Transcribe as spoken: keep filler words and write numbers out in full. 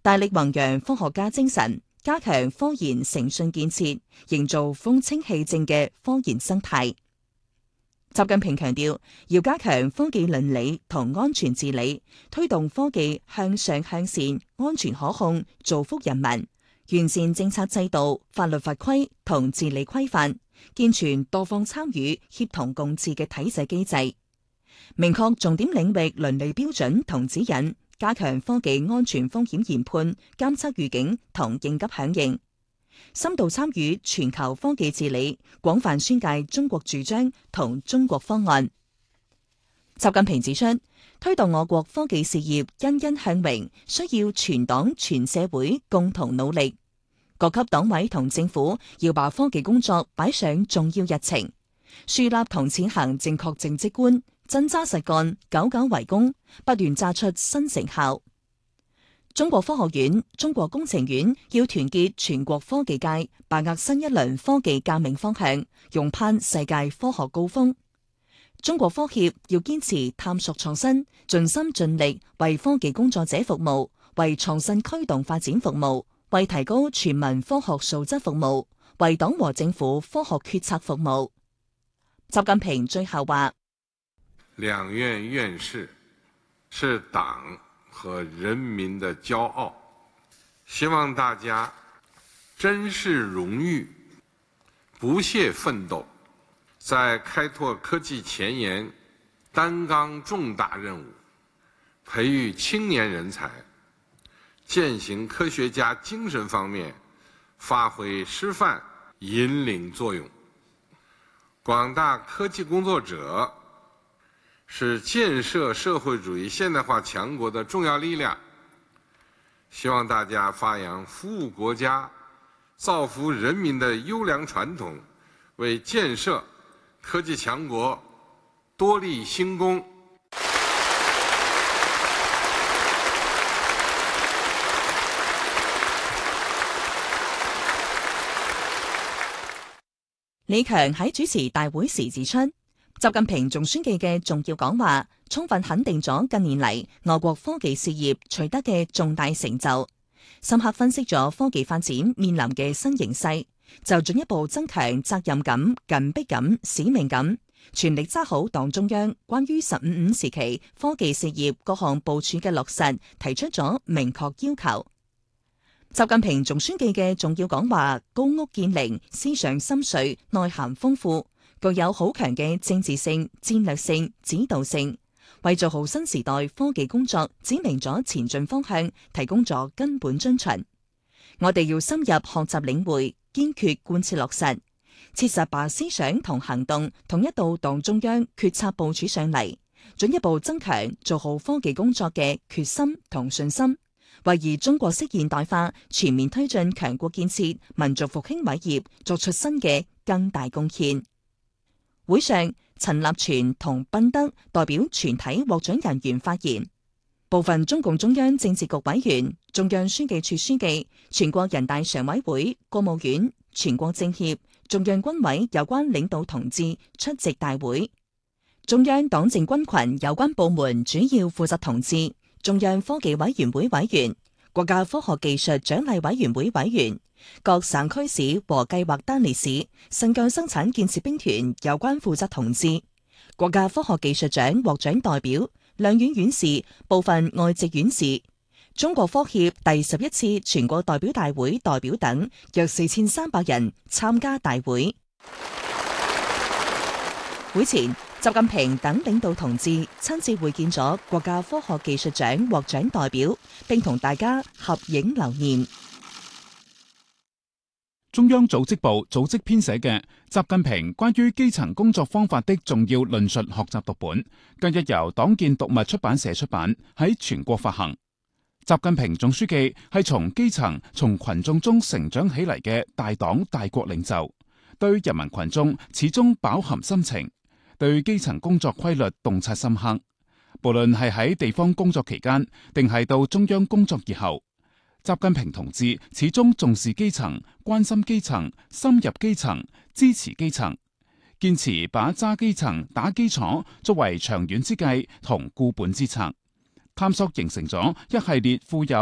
大力弘揚科學家精神，加強科研誠信建設，營造風清氣正嘅科研生態。習近平強調，要加強科技倫理同安全治理，推動科技向上向善、安全可控，造福人民。完善政策制度、法律法規同治理規範，健全多方參與、協同共治嘅體制機制。明確重點領域倫理標準同指引，加強科技安全風險研判、監測預警同應急響應。深度參與全球科技治理，廣泛宣介中國主張同中國方案。習近平指出，推動我國科技事業欣欣向榮，需要全黨全社會共同努力。各級黨委同政府要把科技工作擺上重要日程，樹立同踐行正確政績觀，真揸實幹，久久為功，不斷榨出新成效。中國科學院、中國工程院要團結全國科技界，把握新一輪科技革命方向，勇攀世界科學高峰。中國科協要堅持探索創新，盡心盡力為科技工作者服務，為創新驅動發展服務，為提高全民科學素質服務，為黨和政府科學決策服務。習近平最後話： 兩院院士是黨和人民的驕傲，希望大家珍視榮譽，不懈奮鬥，在開拓科技前沿擔綱重大任務，培育青年人才，踐行科學家精神方面發揮示範引領作用。廣大科技工作者是建設社會主義現代化強國的重要力量，希望大家發揚服務國家、造福人民的優良傳統，為建設科技強國多立新功。 李強喺主持大會時指出，習近平總書記嘅重要講話，充分肯定咗近年嚟我國科技事業取得嘅重大成就，深刻分析咗科技發展面臨嘅新形勢，就進一步增強責任感、緊迫感、使命感，全力揸好黨中央關於十五五時期科技事業各項部署嘅落實，提出咗明確要求。習近平總書記嘅重要講話，高屋建瓴，思想深邃，內涵豐富，具有好強嘅政治性、戰略性、指導性，為做好新時代科技工作指明咗前進方向，提供咗根本遵循。我哋要深入學習領會，堅決貫徹落實，切實把思想同行動統一到黨中央決策部署上嚟，進一步增強做好科技工作嘅決心同信心，為以中國式現代化全面推進強國建設、民族復興偉業作出新嘅更大貢獻。會上，陳立全同賓德代表全體獲獎人員發言，部分中共中央政治局委員、中央書記處書記、全國人大常委會、國務院、全國政協、中央軍委有關領導同志出席大會，中央黨政軍群有關部門主要負責同志、中央科技委員會委員、國家科學技術獎勵委員會委員、各省區市和計劃單列市、新疆生產建設兵團有關負責同志、國家科學技術獎獲獎代表、兩院院士、部分外籍院士、中國科協第十一次全國代表大會代表等約四千三百人參加大會。會前，習近平等領導同志親自會見咗國家科學技術獎獲獎代表，並同大家合影留念。 中央組織部組織編寫嘅《習近平關於基層工作方法的重要論述》學習讀本，近日由黨建讀物出版社出版，喺全國發行。習近平總書記係從基層、從群眾中成長起嚟嘅大黨大國領袖，對人民群眾始終飽含深情，對基層工作規律洞察深刻。無論係喺地方工作期間，定係到中央工作以後，習近平同志始終重視基層、關心基層、深入基層、支持基層，堅持把揸基層、打基礎作為長遠之計同固本之策，探索形成咗一系列富有